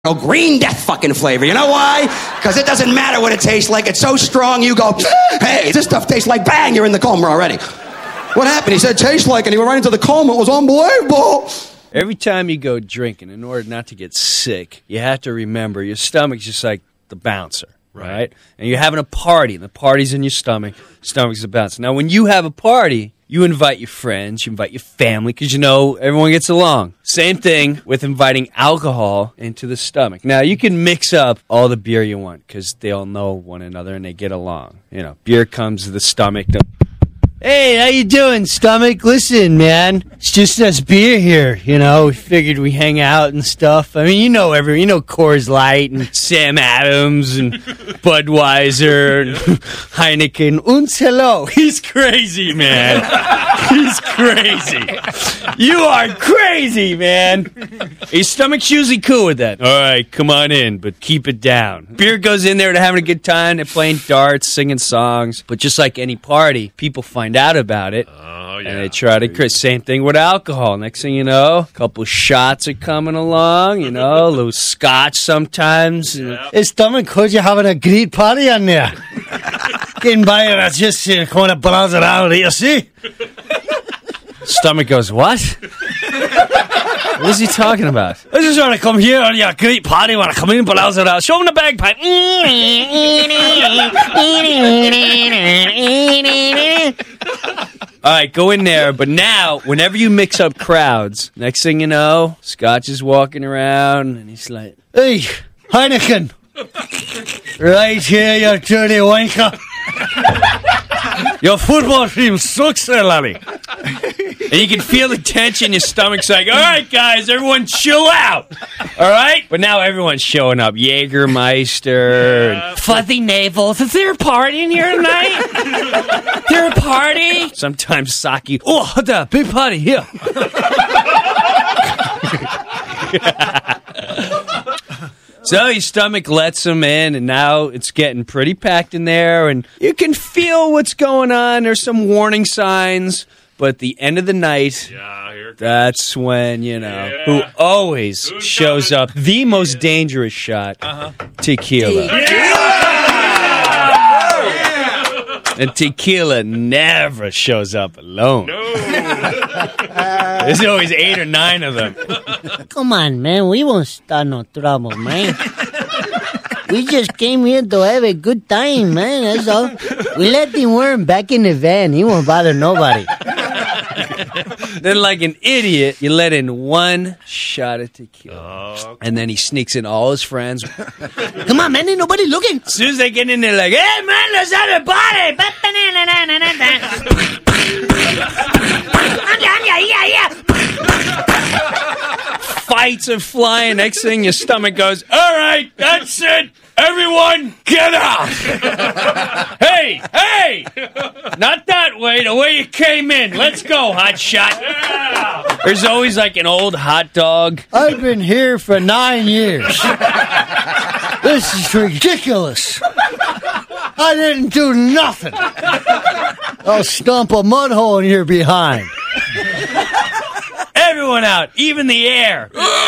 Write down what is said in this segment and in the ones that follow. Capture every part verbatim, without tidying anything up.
Oh, green death fucking flavor. You know why? Because it doesn't matter what it tastes like. It's so strong, you go, hey, this stuff tastes like, bang, you're in the coma already. What happened? He said, tastes like, and he went right into the coma. It was unbelievable. Every time you go drinking, in order not to get sick, you have to remember your stomach's just like the bouncer, right? right? And you're having a party, and the party's in your stomach. Stomach's the bouncer. Now, when you have a party, you invite your friends, you invite your family, because you know everyone gets along. Same thing with inviting alcohol into the stomach. Now, you can mix up all the beer you want, because they all know one another and they get along. You know, beer comes to the stomach. Hey, how you doing, stomach? Listen, man, it's just us beer here, you know. We figured we hang out and stuff. I mean, you know everyone. You know Coors Light and Sam Adams and Budweiser and Heineken. Und hello. He's crazy, man. He's crazy. You are crazy, man. Your stomach's usually cool with that. All right, come on in, but keep it down. Beer goes in there, they're having a good time. They're playing darts, singing songs. But just like any party, people find out about it. Oh, yeah. And they try to create. Same thing with alcohol. Next thing you know, a couple shots are coming along, you know, a little scotch sometimes. Yeah. Hey, stomach, could you having a great party on there? Getting by and I just uh, kind of browse around here, see? Stomach goes, what? What is he talking about? I just want to come here on your great party. Want to come in and browse around. Show him the bagpipe. All right, go in there. But now, whenever you mix up crowds, next thing you know, Scotch is walking around, and he's like, Hey, Heineken. Right here, you dirty wanker. Your football team sucks there, laddie. and you can feel the tension. Your stomach's like, all right, guys, everyone chill out. All right? But now everyone's showing up. Jägermeister. Yeah. And Fuzzy Navels. Is there a party in here tonight? Is there a party? Sometimes sake. Oh, the big party here. So your stomach lets them in, and now it's getting pretty packed in there, and you can feel what's going on. There's some warning signs, but at the end of the night, Yeah, here it comes. that's when, you know, Yeah. who always Who's shows coming? up, the most dangerous shot, Uh-huh. tequila. And tequila never shows up alone. No. There's always eight or nine of them. Come on, man. We won't start no trouble, man. We just came here to have a good time, man. That's all. We let the worm back in the van. He won't bother nobody. Then, like an idiot, you let in one shot of tequila. Oh, And then he sneaks in all his friends. Come on, man. Ain't nobody looking. As soon as they get in there, like, hey, man, let's have a party. Fights are flying. Next thing, your stomach goes, all right, that's it. Everyone, get out. hey, hey. Not that way. The way you came in. Let's go, hot shot. yeah. There's always like an old hot dog. I've been here for nine years. This is ridiculous. I didn't do nothing. I'll stomp a mud hole in your behind. Everyone out, even the air.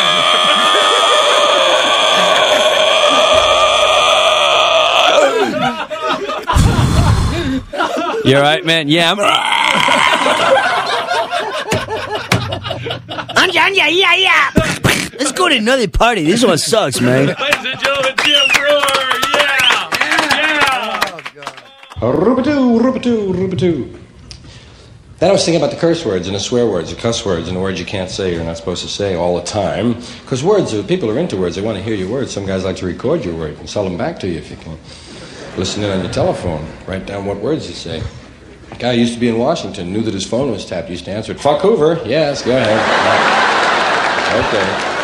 You all right, man? Yeah, I'm... Anja, anja, yeah, yeah. Let's go to another party. This one sucks, man. Ladies and gentlemen, Jim Brewer. Yeah. Yeah. Rubadoo, rubadoo, rubadoo. Then I was thinking about the curse words and the swear words, the cuss words, and the words you can't say, you're not supposed to say all the time. Because words, people are into words. They want to hear your words. Some guys like to record your words and sell them back to you if you can. Listen in on your telephone. Write down what words you say. A guy who used to be in Washington, knew that his phone was tapped, used to answer it. Fuck Hoover. Yes, go ahead. Okay.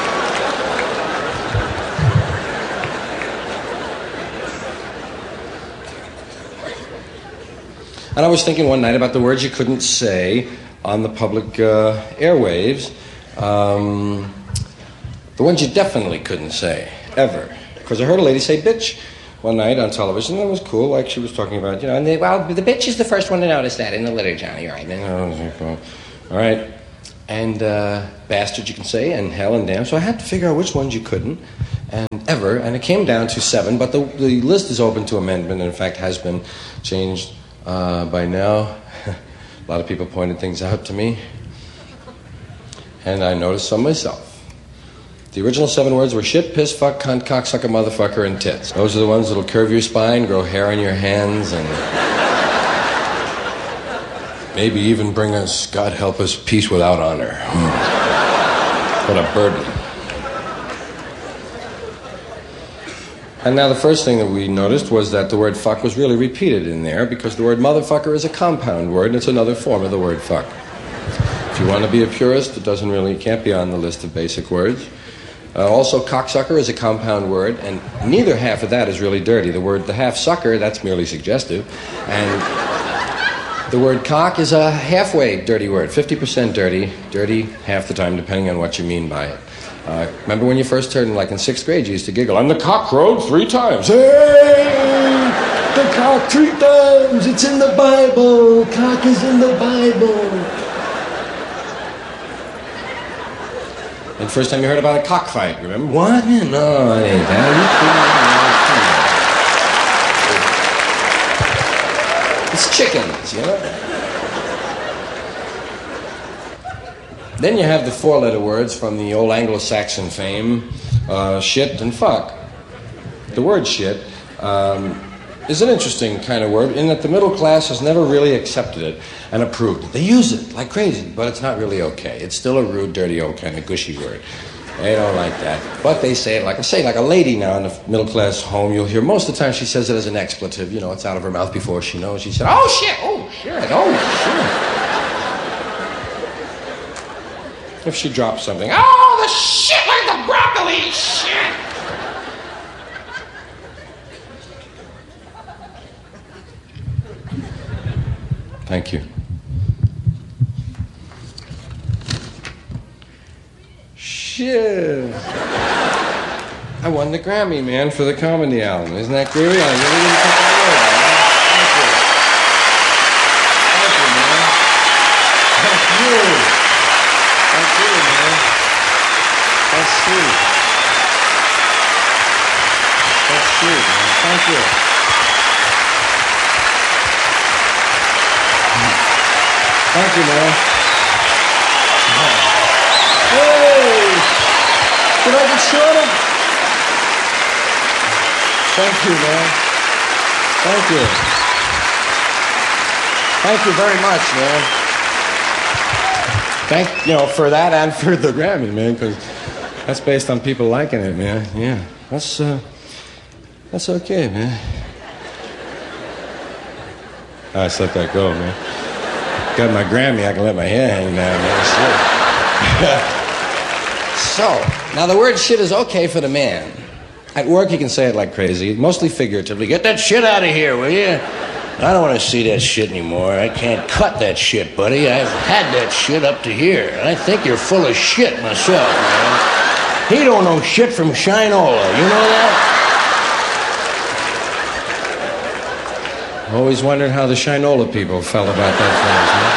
And I was thinking one night about the words you couldn't say on the public uh, airwaves. Um, the ones you definitely couldn't say, ever. Because I heard a lady say bitch one night on television. That was cool, like she was talking about, you know, and they, well, the bitch is the first one to notice that in the literature, Johnny, right? All right. And uh, bastard you can say, and hell and damn. So I had to figure out which ones you couldn't. ever, and it came down to seven, but the, the list is open to amendment, and in fact has been changed uh, by now. A lot of people pointed things out to me, and I noticed some myself. The original seven words were shit, piss, fuck, cunt, cocksucker, motherfucker, and tits. Those are the ones that'll curve your spine, grow hair on your hands, and maybe even bring us, God help us, peace without honor. What a burden. And now the first thing that we noticed was that the word fuck was really repeated in there because the word motherfucker is a compound word and it's another form of the word fuck. If you want to be a purist, it doesn't really, it can't be on the list of basic words. Uh, also, cocksucker is a compound word, and neither half of that is really dirty. The word, the half sucker, that's merely suggestive. And the word cock is a halfway dirty word, fifty percent dirty, dirty half the time, depending on what you mean by it. Uh, remember when you first heard, like in sixth grade, you used to giggle, "I'm the cock crowed three times." Hey, the cock three times, it's in the Bible, cock is in the Bible. And the first time you heard about a cockfight, remember? What? No, it ain't that. It's chickens, you know? Then you have the four-letter words from the old Anglo-Saxon fame, uh, shit and fuck. The word shit um, is an interesting kind of word in that the middle class has never really accepted it and approved it. They use it like crazy, but it's not really okay. It's still a rude, dirty, old kind of gushy word. They don't like that. But they say it like, I say like a lady now in a middle-class home, you'll hear most of the time she says it as an expletive. You know, it's out of her mouth before she knows. She said, "Oh, shit, oh, shit, oh, shit." If she drops something, "Oh, the shit like the broccoli, shit." Thank you. Shit. I won the Grammy, man, for the comedy album. Isn't that great? I really didn't think I would, man. Thank you. Thank you. Thank you, man. That's sweet. That's sweet, man. Thank you. Thank you, man. Hey! Did I get shorter? Thank you, man. Thank you. Thank you very much, man. Thank, you know, for that and for the Grammy, man, because that's based on people liking it, man. Yeah. That's, uh, that's okay, man. I just let that go, man. Got my Grammy, I can let my hair hang down, man. So, now the word shit is okay for the man. At work, you can say it like crazy, mostly figuratively. "Get that shit out of here, will you? I don't want to see that shit anymore. I can't cut that shit, buddy. I've had that shit up to here. I think you're full of shit myself, man. He don't know shit from Shinola, you know that? Always wondered how the Shinola people felt about that phrase, man.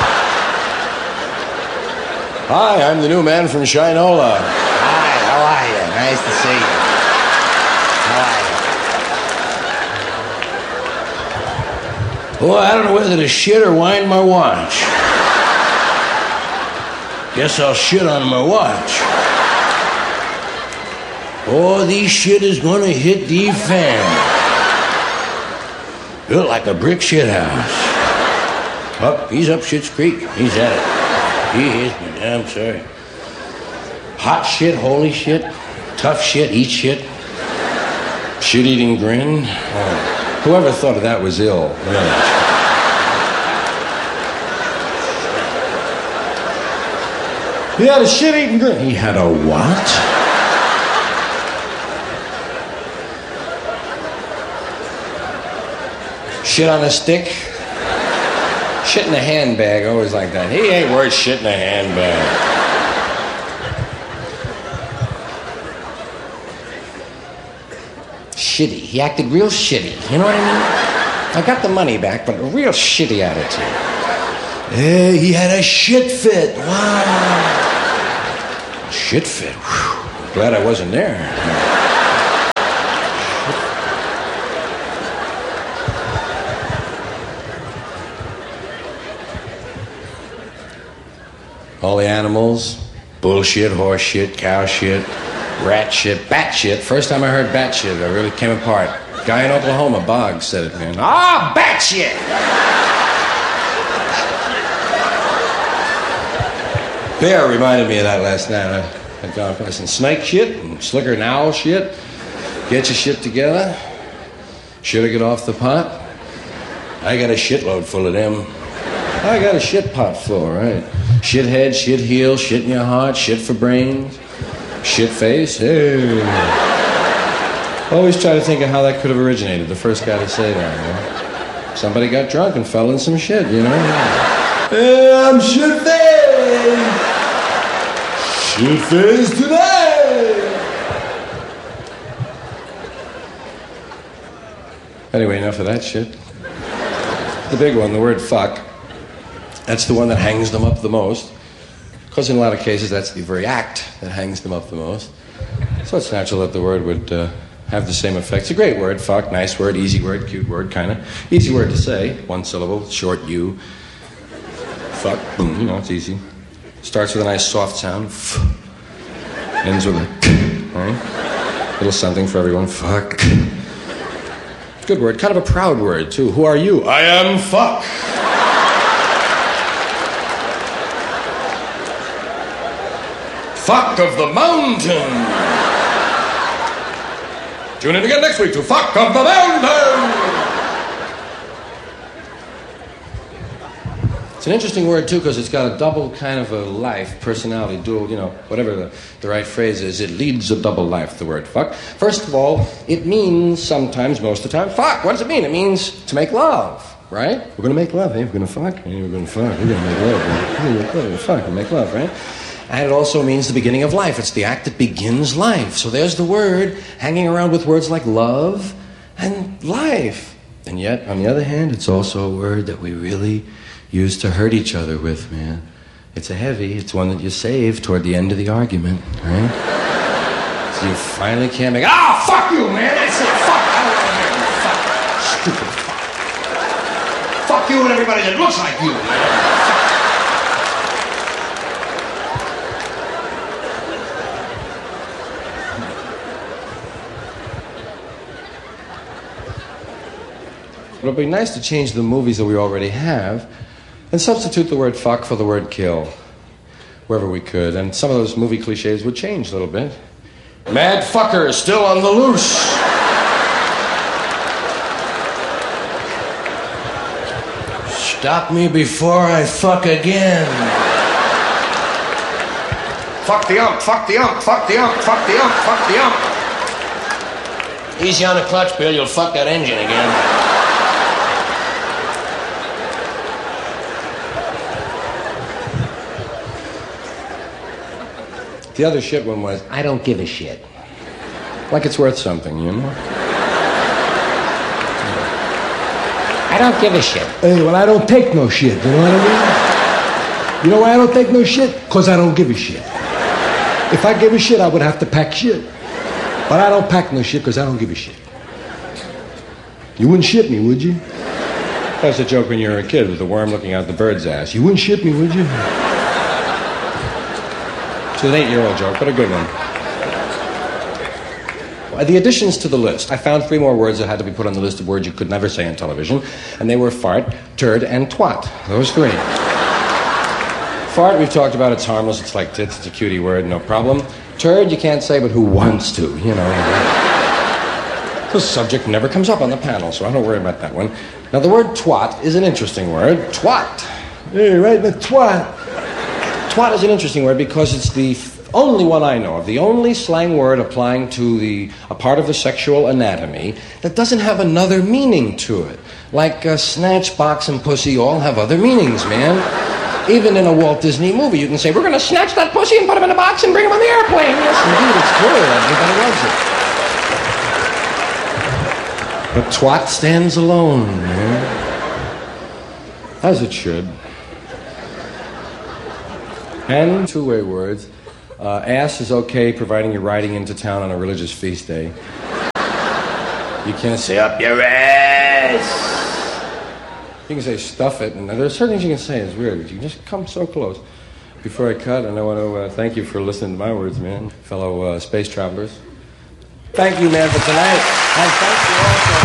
Hi, I'm the new man from Shinola. Hi, how are you? Nice to see you. How are you? Oh, I don't know whether to shit or wind my watch. Guess I'll shit on my watch. Oh, this shit is gonna hit the fan. Built like a brick shit house. Up, he's up Shit's Creek. He's at it. He is, man. I'm sorry. Hot shit, holy shit. Tough shit, eat shit. Shit-eating grin. Oh, whoever thought of that was ill. Really. He had a shit-eating grin. He had a what? Shit on a stick? Shit in a handbag, always like that. He ain't worth shit in a handbag. Shitty. He acted real shitty. You know what I mean? I got the money back, but a real shitty attitude. Hey, he had a shit fit. Wow. Shit fit. Whew. Glad I wasn't there. animals. Bullshit, horse shit, cow shit, rat shit, bat shit. First time I heard bat shit, I really came apart. Guy in Oklahoma, Boggs, said it, man. Ah, bat shit! Bear reminded me of that last night. I, I'd gone past some snake shit and slicker and owl shit. Get your shit together. Should I get off the pot? I got a shitload full of them. I got a shit pot full, right? Shit head, shit heel, shit in your heart, shit for brains, shit face. Hey. Always try to think of how that could have originated. The first guy to say that, you know? Somebody got drunk and fell in some shit, you know? Hey, I'm shit face! Shit face today! Anyway, enough of that shit. The big one, the word fuck. That's the one that hangs them up the most. Because in a lot of cases, that's the very act that hangs them up the most. So it's natural that the word would uh, have the same effect. It's a great word, fuck, nice word, easy word, cute word, kind of. Easy word to say, one syllable, short U. Fuck, boom, you know, it's easy. Starts with a nice soft sound. F. Ends with a k, right? Little something for everyone, fuck. Good word, kind of a proud word, too. Who are you? I am fuck. Fuck of the mountain. Tune in again next week to Fuck of the Mountain. It's an interesting word, too, because it's got a double kind of a life, personality, dual, you know, whatever the, the right phrase is. It leads a double life, the word fuck. First of all, it means sometimes, most of the time, fuck. What does it mean? It means to make love, right? We're going to make love, hey? We're going to fuck. Hey, we're going to fuck. We're going to make love. We're going to make love. We're fuck. We're make love, right? And it also means the beginning of life. It's the act that begins life. So there's the word hanging around with words like love and life. And yet, on the other hand, it's also a word that we really use to hurt each other with, man. It's a heavy, it's one that you save toward the end of the argument, right? So you finally can't make, ah, fuck you, man, that's it, fuck, I don't want to hear you, fuck, stupid fuck. Fuck you and everybody that looks like you, man. It would be nice to change the movies that we already have and substitute the word fuck for the word kill, wherever we could. And some of those movie cliches would change a little bit. Mad fucker is still on the loose. Stop me before I fuck again. Fuck the ump, fuck the ump, fuck the ump, fuck the ump, fuck the ump. Easy on the clutch, Bill, you'll fuck that engine again. The other shit one was, I don't give a shit. Like it's worth something, you know? I don't give a shit. Hey, well, I don't take no shit, you know what I mean? You know why I don't take no shit? Because I don't give a shit. If I give a shit, I would have to pack shit. But I don't pack no shit because I don't give a shit. You wouldn't shit me, would you? That was a joke when you were a kid with the worm looking out the bird's ass. You wouldn't shit me, would you? It's an eight-year-old joke, but a good one. The additions to the list. I found three more words that had to be put on the list of words you could never say on television, and they were fart, turd, and twat. Those three. Fart, we've talked about. It's harmless. It's like tits. It's a cutie word. No problem. Turd, you can't say, but who wants to, you know? The subject never comes up on the panel, so I don't worry about that one. Now, the word twat is an interesting word. Twat. Hey, right, the twat. Twat is an interesting word because it's the only one I know of, the only slang word applying to the a part of the sexual anatomy that doesn't have another meaning to it. Like uh, snatch, box, and pussy all have other meanings, man. Even in a Walt Disney movie, you can say, we're going to snatch that pussy and put him in a box and bring him on the airplane. Yes, indeed, it's good. Everybody loves it. But twat stands alone, man. As it should. And two-way words. Uh, ass is okay, providing you're riding into town on a religious feast day. You can't say up your ass. You can say stuff it, and there's certain things you can say. It's weird, but you can just come so close. before I cut, and I want to uh, thank you for listening to my words, man, fellow uh, space travelers. Thank you, man, for tonight. And thank you also.